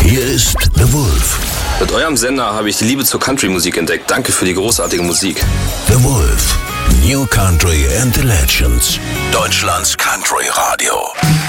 Hier ist The Wolf. Mit eurem Sender habe ich die Liebe zur Country-Musik entdeckt. Danke für die großartige Musik. The Wolf. New Country and the Legends. Deutschlands Country Radio.